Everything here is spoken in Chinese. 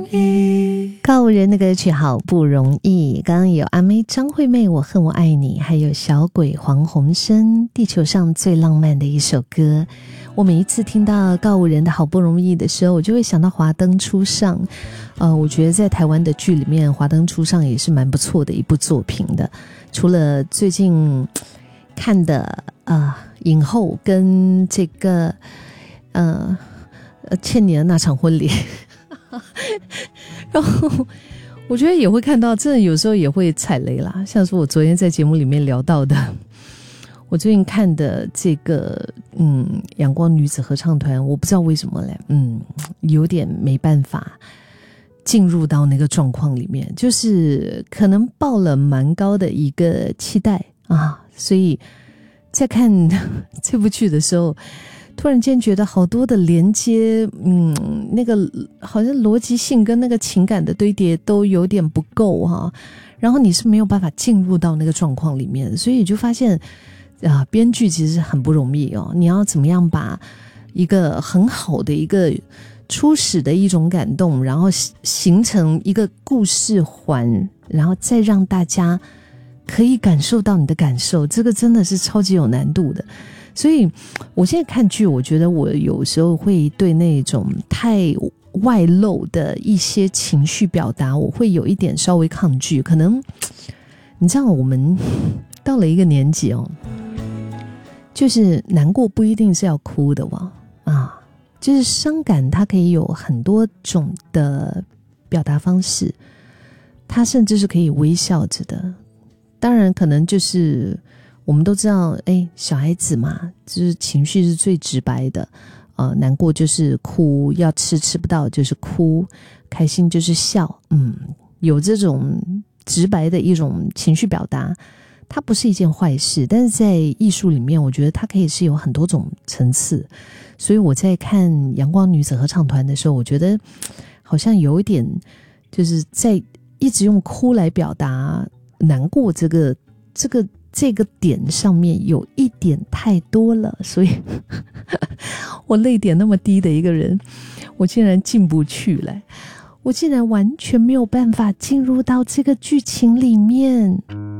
告五人的歌曲好不容易，刚刚有阿妹张惠妹我恨我爱你，还有小鬼黄鸿升地球上最浪漫的一首歌。我每一次听到告五人的好不容易的时候，我就会想到华灯初上。我觉得在台湾的剧里面华灯初上也是蛮不错的一部作品的。除了最近看的影后跟这个倩妮的那场婚礼然后我觉得也会看到真的有时候也会踩雷啦，像是我昨天在节目里面聊到的，我最近看的这个阳光女子合唱团，我不知道为什么嘞，有点没办法进入到那个状况里面，就是可能抱了蛮高的一个期待啊，所以在看这部剧的时候突然间觉得好多的连接那个好像逻辑性跟那个情感的堆叠都有点不够哈，然后你是没有办法进入到那个状况里面，所以就发现编剧其实很不容易哦，你要怎么样把一个很好的一个初始的一种感动，然后形成一个故事环，然后再让大家可以感受到你的感受，这个真的是超级有难度的。所以我现在看剧，我觉得我有时候会对那种太外露的一些情绪表达，我会有一点稍微抗拒。可能你知道我们到了一个年纪哦，就是难过不一定是要哭的就是伤感它可以有很多种的表达方式，它甚至是可以微笑着的。当然可能就是我们都知道小孩子嘛，就是情绪是最直白的难过就是哭，要吃不到就是哭，开心就是笑有这种直白的一种情绪表达，它不是一件坏事，但是在艺术里面我觉得它可以是有很多种层次。所以我在看阳光女子合唱团的时候，我觉得好像有一点就是在一直用哭来表达难过这个点上面有一点太多了，所以我泪点那么低的一个人，我竟然进不去了，我竟然完全没有办法进入到这个剧情里面。